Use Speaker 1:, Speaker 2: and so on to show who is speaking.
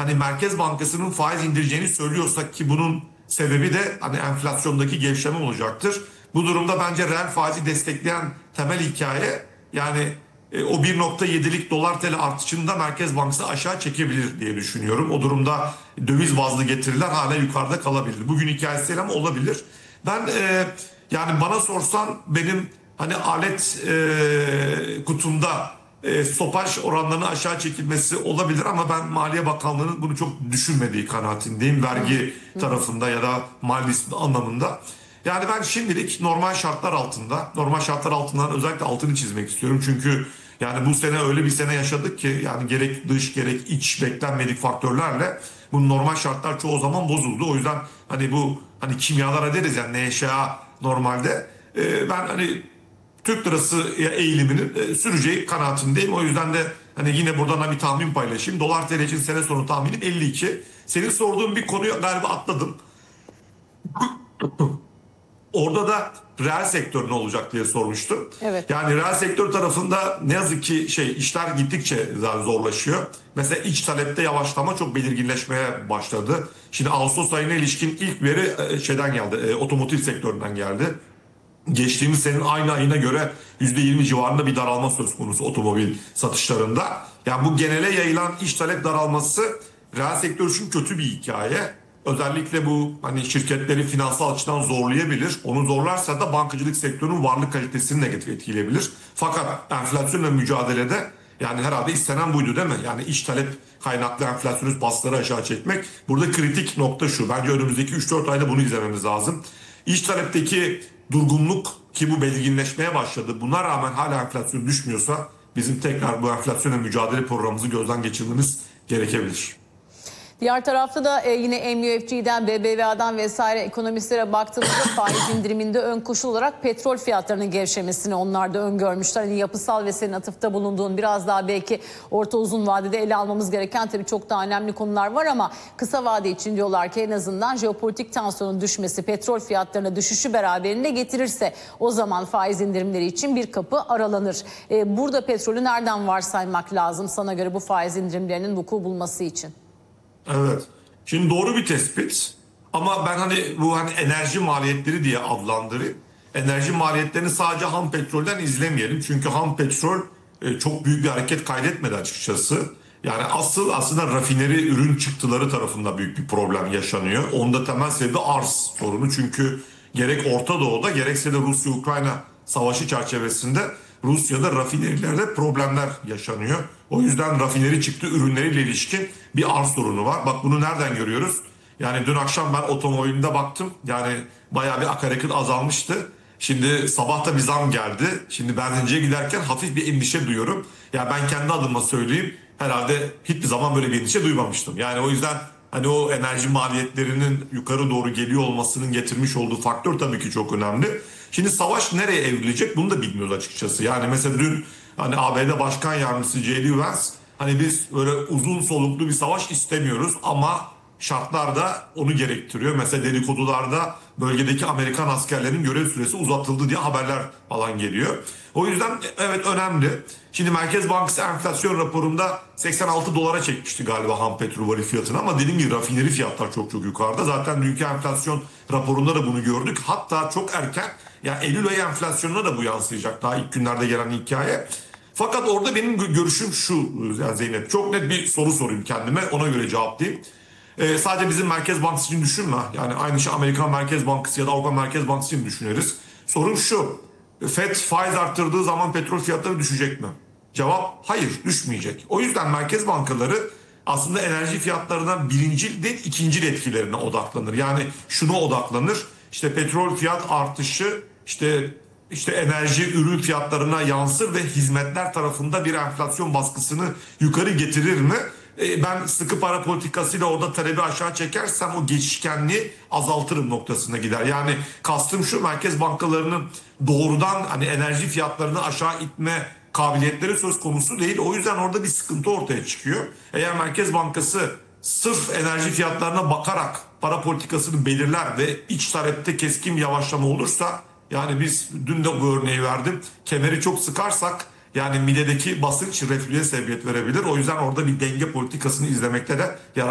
Speaker 1: hani Merkez Bankası'nın faiz indireceğini söylüyorsak ki bunun sebebi de hani enflasyondaki gevşeme olacaktır. Bu durumda bence reel faizi destekleyen temel hikaye yani o 1,7'lik dolar TL artışını da Merkez Bankası aşağı çekebilir diye düşünüyorum. O durumda döviz bazlı getiriler hala yukarıda kalabilir. Bugün hikayesi ama olabilir. Ben yani bana sorsan benim hani alet kutumda stopaj oranlarının aşağı çekilmesi olabilir ama ben Maliye Bakanlığı'nın bunu çok düşünmediği kanaatindeyim. Vergi tarafında ya da mal disiplini anlamında. Yani ben şimdilik normal şartlar altından özellikle altını çizmek istiyorum. Çünkü yani bu sene öyle bir sene yaşadık ki yani gerek dış gerek iç beklenmedik faktörlerle bu normal şartlar çoğu zaman bozuldu. O yüzden hani bu hani kimyalara deriz yani NŞA normalde ben hani Türk lirası eğiliminin süreceği kanaatindeyim. O yüzden de hani yine buradan bir tahmin paylaşayım. Dolar TL için sene sonu tahminim 52. Senin sorduğun bir konuyu galiba atladım. Orada da reel sektör ne olacak diye sormuştum.
Speaker 2: Evet.
Speaker 1: Yani reel sektör tarafında ne yazık ki işler gittikçe zorlaşıyor. Mesela iç talepte yavaşlama çok belirginleşmeye başladı. Şimdi Ağustos ayına ilişkin ilk veri şeyden geldi. Otomotiv sektöründen geldi. Geçtiğimiz senenin aynı ayına göre %20 civarında bir daralma söz konusu otomobil satışlarında. Yani bu genele yayılan iç talep daralması reel sektör için kötü bir hikaye. Özellikle bu hani şirketleri finansal açıdan zorlayabilir. Onu zorlarsa da bankacılık sektörünün varlık kalitesini negatif etkileyebilir. Fakat enflasyonla mücadelede yani herhalde istenen buydu değil mi? Yani iç talep kaynaklı enflasyonist baskıları aşağı çekmek. Burada kritik nokta şu. Bence önümüzdeki 3-4 ayda bunu izlememiz lazım. İç talepteki durgunluk ki bu belirginleşmeye başladı. Buna rağmen hala enflasyon düşmüyorsa bizim tekrar bu enflasyonla mücadele programımızı gözden geçirmemiz gerekebilir.
Speaker 2: Diğer tarafta da yine MUFG'den, BBVA'dan vesaire ekonomistlere baktığımızda faiz indiriminde ön koşul olarak petrol fiyatlarının gevşemesini onlar da öngörmüşler. Hani yapısal ve senin atıfta bulunduğun biraz daha belki orta uzun vadede ele almamız gereken tabii çok daha önemli konular var ama kısa vade için diyorlar ki en azından jeopolitik tansiyonun düşmesi, petrol fiyatlarına düşüşü beraberinde getirirse o zaman faiz indirimleri için bir kapı aralanır. Burada petrolü nereden varsaymak lazım sana göre bu faiz indirimlerinin vuku bulması için?
Speaker 1: Evet. Şimdi doğru bir tespit. Ama ben hani bu hani enerji maliyetleri diye adlandırayım. Enerji maliyetlerini sadece ham petrolden izlemeyelim. Çünkü ham petrol çok büyük bir hareket kaydetmedi açıkçası. Yani aslında rafineri ürün çıktıları tarafında büyük bir problem yaşanıyor. Onda temel sebebi arz sorunu. Çünkü gerek Orta Doğu'da gerekse de Rusya-Ukrayna savaşı çerçevesinde Rusya'da rafinerilerde problemler yaşanıyor. O yüzden rafineri çıktı ürünleriyle ilişkin bir arz sorunu var. Bak bunu nereden görüyoruz? Yani dün akşam ben otomobilimde baktım. Yani bayağı bir akaryakıt azalmıştı. Şimdi sabah da bir zam geldi. Şimdi benzinciye giderken hafif bir endişe duyuyorum. Ya ben kendi adıma söyleyeyim. Herhalde hiçbir zaman böyle bir endişe duymamıştım. Yani o yüzden hani o enerji maliyetlerinin yukarı doğru geliyor olmasının getirmiş olduğu faktör tabii ki çok önemli. Şimdi savaş nereye evrilecek bunu da bilmiyoruz açıkçası. Yani mesela dün hani ABD Başkan Yardımcısı J.D. Vance hani biz böyle uzun soluklu bir savaş istemiyoruz ama şartlar da onu gerektiriyor. Mesela dedikodularda bölgedeki Amerikan askerlerinin görev süresi uzatıldı diye haberler falan geliyor. O yüzden evet önemli. Şimdi Merkez Bankası enflasyon raporunda 86 dolara çekmişti galiba ham petrol varil fiyatını ama dediğim gibi rafineri fiyatlar çok yukarıda. Zaten dünkü enflasyon raporunda da bunu gördük. Hatta çok erken ya Eylül ayı enflasyonuna da bu yansıyacak daha ilk günlerde gelen hikaye. Fakat orada benim görüşüm şu yani Zeynep çok net bir soru sorayım kendime ona göre cevaplayayım. Sadece bizim Merkez Bankası için düşünme. Yani aynı şey Amerikan Merkez Bankası ya da Avrupa Merkez Bankası için düşünürüz. Sorun şu. FED faiz arttırdığı zaman petrol fiyatları düşecek mi? Cevap hayır düşmeyecek. O yüzden merkez bankaları aslında enerji fiyatlarından birinci değil ikinci etkilerine odaklanır. Yani şuna odaklanır. İşte petrol fiyat artışı işte enerji ürün fiyatlarına yansır ve hizmetler tarafında bir enflasyon baskısını yukarı getirir mi? Ben sıkı para politikasıyla orada talebi aşağı çekersem o geçişkenliği azaltırım noktasına gider. Yani kastım şu merkez bankalarının doğrudan hani enerji fiyatlarını aşağı itme kabiliyetleri söz konusu değil. O yüzden orada bir sıkıntı ortaya çıkıyor. Eğer Merkez Bankası sırf enerji fiyatlarına bakarak para politikasını belirler ve iç talepte keskin bir yavaşlama olursa yani biz dün de bu örneği verdim. Kemeri çok sıkarsak yani midedeki basınç reflüye sebebiyet verebilir. O yüzden orada bir denge politikasını izlemekte de yarar.